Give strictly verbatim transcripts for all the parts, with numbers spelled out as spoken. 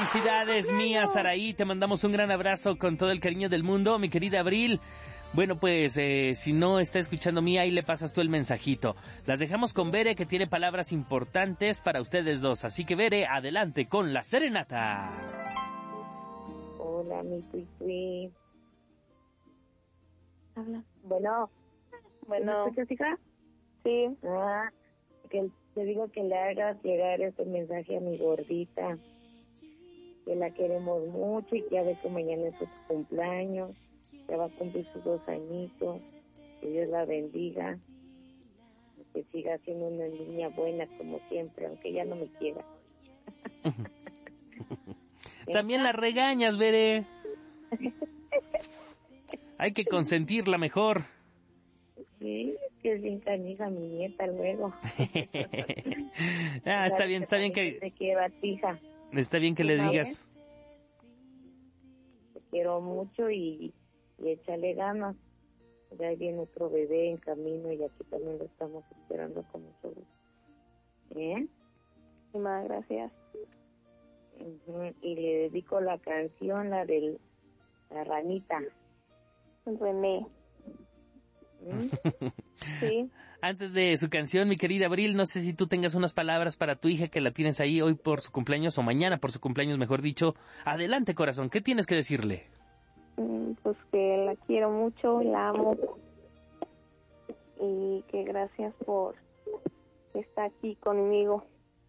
Felicidades, mía Saraí, te mandamos un gran abrazo con todo el cariño del mundo, mi querida Abril. Bueno, pues, eh, si no está escuchando Mía, ahí le pasas tú el mensajito. Las dejamos con Bere, que tiene palabras importantes para ustedes dos. Así que, Bere, adelante con la serenata. Hola, mi Tui. Habla. Bueno. Bueno. ¿Me escuchas, hija? Sí. Ah, que te digo que le hagas llegar este mensaje a mi gordita. Que la queremos mucho y que a ver que mañana es su cumpleaños. Ya va a cumplir sus dos añitos, que Dios la bendiga, que siga siendo una niña buena como siempre, aunque ya no me quiera. También la regañas, Bere. Hay que consentirla mejor. Sí, que es bien canija mi nieta luego. Ah, está bien, está bien que... Te quiero a ti, hija. Está bien que le digas. Te quiero mucho y... y échale ganas. Ya viene otro bebé en camino y aquí también lo estamos esperando con mucho gusto. ¿Eh? Muchísimas gracias. Uh-huh. Y le dedico la canción, la de la ranita. René. ¿Mm? Sí. Antes de su canción, mi querida Abril, no sé si tú tengas unas palabras para tu hija que la tienes ahí hoy por su cumpleaños o mañana por su cumpleaños, mejor dicho. Adelante, corazón, ¿qué tienes que decirle? Pues que la quiero mucho, la amo y que gracias por estar aquí conmigo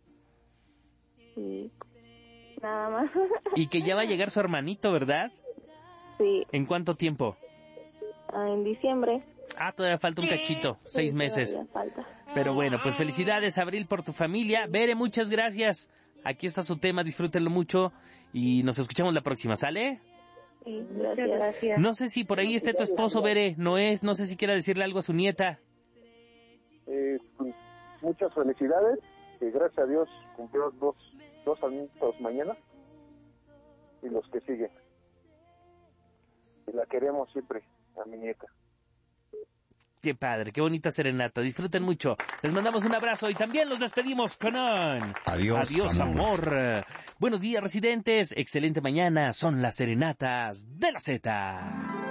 y nada más. Y que ya va a llegar su hermanito, ¿verdad? Sí. ¿En cuánto tiempo? Ah, en diciembre. Ah, todavía falta un cachito, sí, seis meses. Falta. Pero bueno, pues felicidades, Abril, por tu familia. Bere, muchas gracias. Aquí está su tema, disfrútenlo mucho y nos escuchamos la próxima, ¿sale? Sí, gracias, gracias. No sé si por ahí esté tu esposo, Bere, no es, no sé si quiera decirle algo a su nieta. Eh, muchas felicidades, que gracias a Dios cumplió dos, dos añitos mañana y los que siguen. Y la queremos siempre, a mi nieta. Qué padre, qué bonita serenata, disfruten mucho. Les mandamos un abrazo y también los despedimos con un... Adiós, Adiós, amor. amor. Buenos días, residentes, excelente mañana, son las serenatas de la Z.